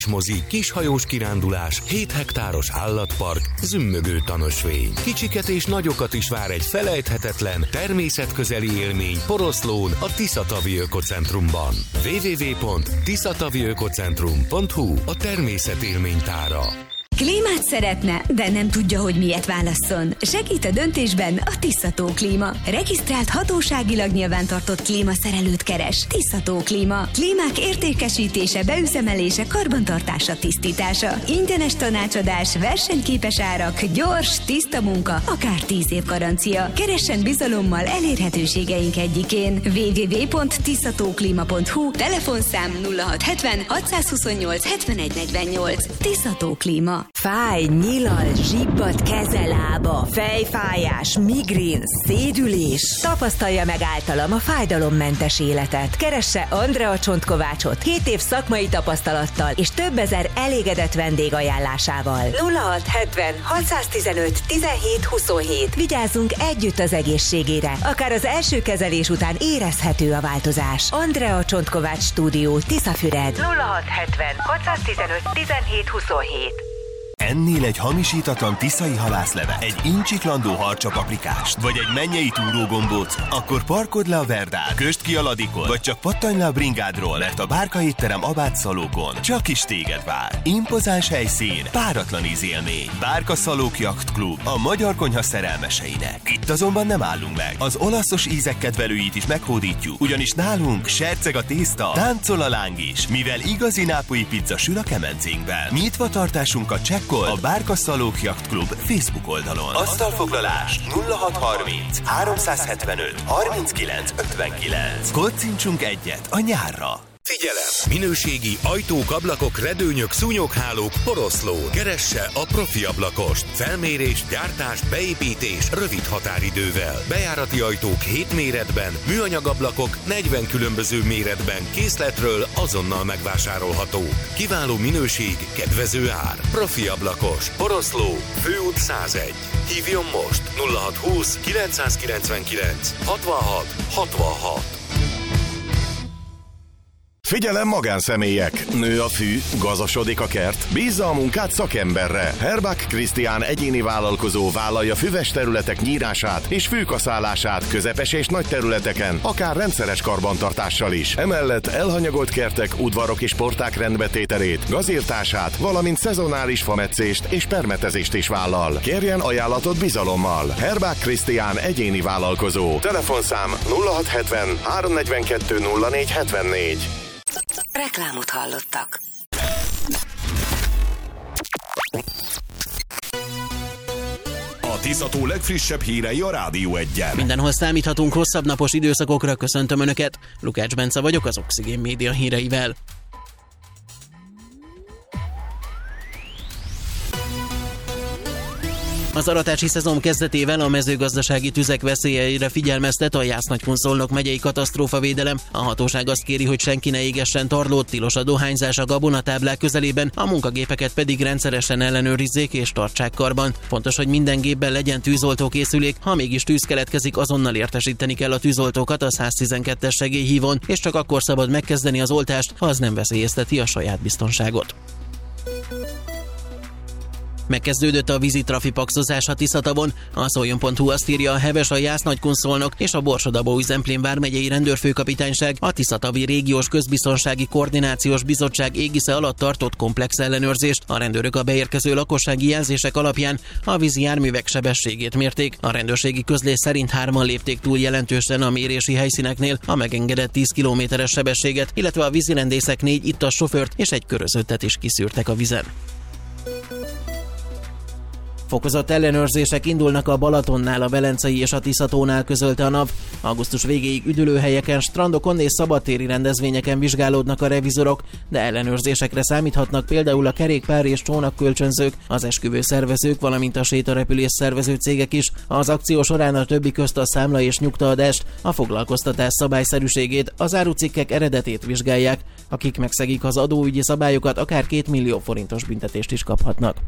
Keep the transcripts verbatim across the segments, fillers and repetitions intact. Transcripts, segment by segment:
mozi, kishajós kirándulás, hét hektáros állatpark, zümmögő tanösvény. Kicsiket és nagyokat is vár egy felejthetetlen, természetközeli élmény Poroszlón, a Tiszatavi Ökocentrumban. double-u double-u double-u pont tiszatavi ökocentrum pont hu a természet élménytára. Klímát szeretne, de nem tudja, hogy miért válasszon. Segít a döntésben a Tiszató Klíma. Regisztrált hatóságilag nyilvántartott klímaszerelőt keres. Tiszató Klíma. Klímák értékesítése, beüzemelése, karbantartása, tisztítása. Ingyenes tanácsadás, versenyképes árak, gyors, tiszta munka, akár tíz év garancia. Keressen bizalommal elérhetőségeink egyikén. double-u double-u double-u pont tiszatóklima pont hu, telefonszám nulla hat hetven hatszázhuszonnyolc hetvenegy negyvennyolc. Tiszató Klíma. Fáj, nyilal, zsibbat, keze, lába, fejfájás, migrén, szédülés. Tapasztalja meg általam a fájdalommentes életet. Keresse Andrea Csontkovácsot hét év szakmai tapasztalattal és több ezer elégedett vendég ajánlásával. nulla hat hetven hatszáztizenöt tizenhét huszonhét. Vigyázzunk együtt az egészségére. Akár az első kezelés után érezhető a változás. Andrea Csontkovács Stúdió, Tiszafüred. nulla hat hetven hatszáztizenöt tizenhét huszonhét. Ennél egy hamisítatlan tiszai halászleve, egy incsiklandó harcsapaprikást, vagy egy mennyei túrógombóc, akkor parkodd le a Verdán, kösd ki a Ladikon, vagy csak pattanj le a bringádról, mert a Bárka étterem Abát Szalókon csak is téged vár. Impozáns helyszín, páratlan ízélmény. Bárka Szalók Yacht Club, a magyar konyha szerelmeseinek. Itt azonban nem állunk meg. Az olaszos ízek kedvelőit is meghódítjuk, ugyanis nálunk serceg a tészta, táncol a láng is, mivel igazi nápolyi pizza sül a kemencénkben. Nyitva tartásunkat csekkol a Bárka Szalók Yacht Club Facebook oldalon. Asztalfoglalás nulla hat harminc háromszázhetvenöt harminckilenc ötvenkilenc. Koccintsunk egyet a nyárra! Figyelem! Minőségi ajtók, ablakok, redőnyök, szúnyoghálók Poroszlón. Keresse a profi ablakost. Felmérés, gyártás, beépítés rövid határidővel. Bejárati ajtók hét méretben, műanyag ablakok negyven különböző méretben készletről azonnal megvásárolható. Kiváló minőség, kedvező ár. Profi ablakos. Poroszló, Főút százegy. Hívjon most nulla hat húsz kilencszázkilencvenkilenc hatvanhat hatvanhat. Figyelem, magánszemélyek! Nő a fű, gazasodik a kert, bízza a munkát szakemberre. Herbach Krisztián egyéni vállalkozó vállalja füves területek nyírását és fűkaszálását közepes és nagy területeken, akár rendszeres karbantartással is. Emellett elhanyagolt kertek, udvarok és porták rendbetételét, gazírtását, valamint szezonális fametszést és permetezést is vállal. Kérjen ajánlatot bizalommal. Herbach Krisztián egyéni vállalkozó. Telefonszám nulla hat hetven háromszáznegyvenkettő nulla négy hetvennégy. Reklámot hallottak. A Tiszató legfrissebb hírei a Rádió Egyen. Mindenhol számíthatunk hosszabb napos időszakokra, köszöntöm Önöket. Lukács Bence vagyok az Oxigén Média híreivel. Az aratási szezon kezdetével a mezőgazdasági tüzek veszélyeire figyelmeztet a Jász-Nagykun-Szolnok megyei katasztrófavédelem. A hatóság azt kéri, hogy senki ne égessen tarlót, tilos a dohányzás a gabonatáblák közelében, a munkagépeket pedig rendszeresen ellenőrizzék és tartsák karban. Fontos, hogy minden gépben legyen tűzoltókészülék, ha mégis tűz keletkezik, azonnal értesíteni kell a tűzoltókat a száztizenkettes segélyhívón, és csak akkor szabad megkezdeni az oltást, ha az nem veszélyezteti a saját biztonságot. Megkezdődött a vízi trafipaxozás a Tiszatavon. A szoljon pont hu azt írja, a heves, a Jász-Nagykun-Szolnok és a Borsod-Abaúj-Zemplén vármegyei rendőrfőkapitányság a Tiszatavi Régiós Közbiztonsági Koordinációs Bizottság égisze alatt tartott komplex ellenőrzést. A rendőrök a beérkező lakossági jelzések alapján a vízi járművek sebességét mérték. A rendőrségi közlés szerint hárman lépték túl jelentősen a mérési helyszíneknél a megengedett tíz kilométeres sebességet, illetve a vízirendészek négy ittas sofőrt és egy körözöttet is kiszűrtek a vizen. Fokozott ellenőrzések indulnak a Balatonnál, a Velencei és a Tiszatónál, közölte a NAV. Augusztus végéig üdülőhelyeken, strandokon és szabadtéri rendezvényeken vizsgálódnak a revizorok, de ellenőrzésekre számíthatnak például a kerékpár és csónakkölcsönzők, az esküvő szervezők, valamint a sétarepülés szervező cégek is. Az akció során a többi közt a számla és nyugtaadást, a foglalkoztatás szabályszerűségét, az árucikkek eredetét vizsgálják. Akik megszegik az adóügyi szabályokat, akár két millió forintos büntetést is kaphatnak.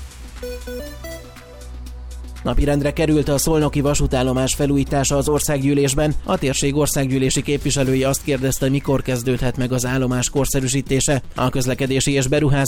Napirendre került a szolnoki vasútállomás felújítása az országgyűlésben. A térség országgyűlési képviselője azt kérdezte, mikor kezdődhet meg az állomás korszerűsítése. A közlekedési és beruházási